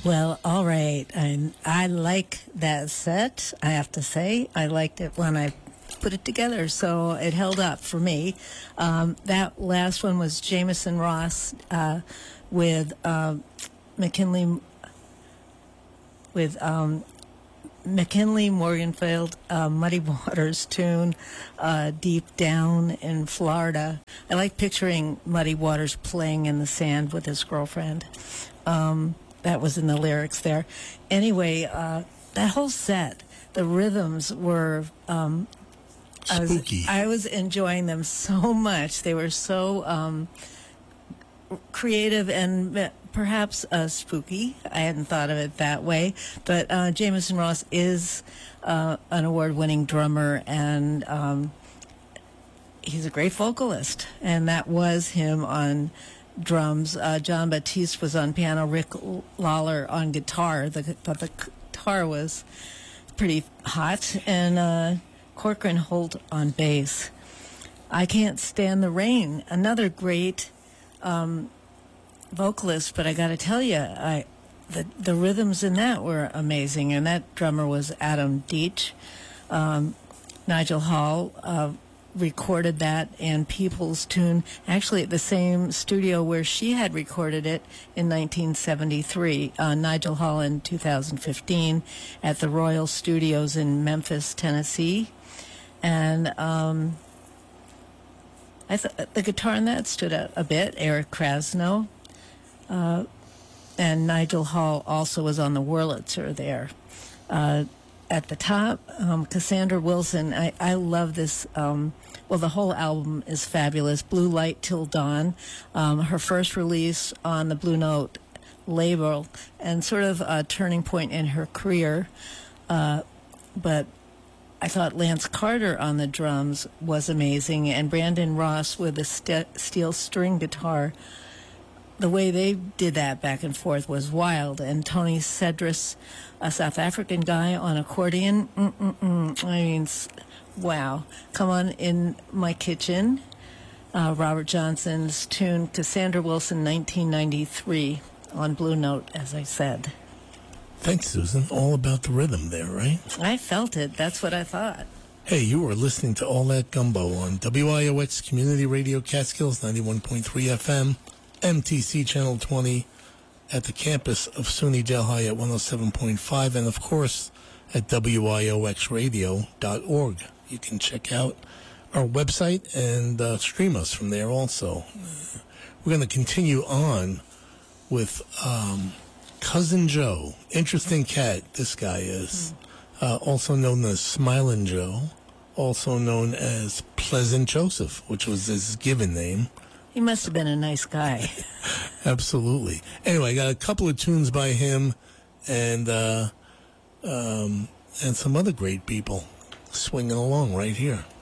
Well, all right. I like that set, I have to say. I liked it when I put it together, so it held up for me. That last one was Jameson Ross with McKinley Morganfield, Muddy Waters tune, Deep Down in Florida. I like picturing Muddy Waters playing in the sand with his girlfriend. That was in the lyrics there. Anyway, that whole set, the rhythms were spooky. I was enjoying them so much. They were so creative and perhaps spooky. I hadn't thought of it that way. But Jameson Ross is an award-winning drummer, and he's a great vocalist. And that was him on drums. John Batiste was on piano, Rick Lawler on guitar. The guitar was pretty hot, and Corcoran Holt on bass. I Can't Stand the Rain, another great vocalist, but I got to tell you, the rhythms in that were amazing, and that drummer was Adam Deitch. Nigel Hall recorded that and People's Tune actually at the same studio where she had recorded it in 1973. Nigel Hall in 2015 at the Royal Studios in Memphis, Tennessee. And I thought the guitar in that stood out a bit. Eric Krasno. And Nigel Hall also was on the Wurlitzer there. At the top, Cassandra Wilson. I love this. Well, the whole album is fabulous. Blue Light Till Dawn, her first release on the Blue Note label, and sort of a turning point in her career. But I thought Lance Carter on the drums was amazing, and Brandon Ross with a steel string guitar. The way they did that back and forth was wild. And Tony Cedris, a South African guy on accordion. I mean, wow. Come On in My Kitchen. Robert Johnson's tune, Cassandra Wilson, 1993, on Blue Note, as I said. Thanks, Susan. All about the rhythm there, right? I felt it. That's what I thought. Hey, you are listening to All That Gumbo on WIOX Community Radio Catskills, 91.3 FM. MTC Channel 20 at the campus of SUNY Delhi at 107.5, and of course at WIOXradio.org. You can check out our website and stream us from there also. We're going to continue on with Cousin Joe. Interesting cat, this guy is. Also known as Smilin' Joe, also known as Pleasant Joseph, which was his given name. He must have been a nice guy. Absolutely. Anyway, I got a couple of tunes by him and some other great people swinging along right here.